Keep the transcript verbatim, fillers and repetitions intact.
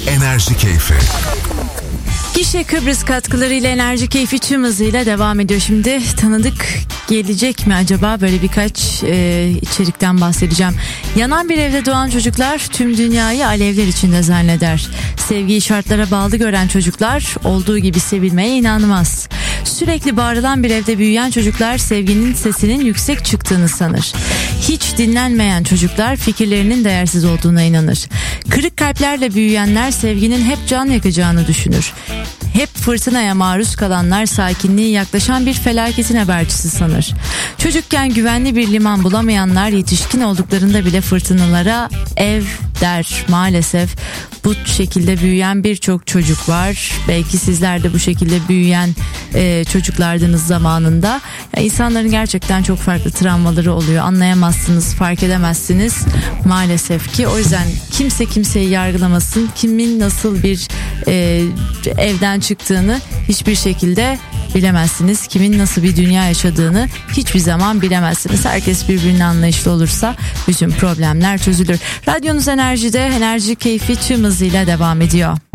Enerji Keyfi. Gişe Kıbrıs katkılarıyla Enerji Keyfi tüm hızıyla devam ediyor. Şimdi tanıdık gelecek mi acaba, böyle birkaç e, içerikten bahsedeceğim. Yanan bir evde doğan çocuklar tüm dünyayı alevler içinde zanneder. Sevgiyi şartlara bağlı gören çocuklar olduğu gibi sevilmeye inanmaz. Sürekli bağırılan bir evde büyüyen çocuklar sevginin sesinin yüksek çıktığını sanır. Hiç dinlenmeyen çocuklar fikirlerinin değersiz olduğuna inanır. Kırık kalplerle büyüyenler sevginin hep can yakacağını düşünür. Hep fırtınaya maruz kalanlar sakinliği yaklaşan bir felaketin habercisi sanır. Çocukken güvenli bir liman bulamayanlar yetişkin olduklarında bile fırtınalara ev der. Maalesef bu şekilde büyüyen birçok çocuk var. Belki sizler de bu şekilde büyüyen e, çocuklardınız zamanında. Yani insanların gerçekten çok farklı travmaları oluyor. Anlayamazsınız, fark edemezsiniz maalesef ki. O yüzden kimse kimseyi yargılamasın. Kimin nasıl bir e, evden çıktığını hiçbir şekilde bilemezsiniz. Kimin nasıl bir dünya yaşadığını hiçbir zaman bilemezsiniz. Herkes birbirine anlayışlı olursa bütün problemler çözülür. Radyonuz Enerji'de Enerji Keyfi tüm hızıyla devam ediyor.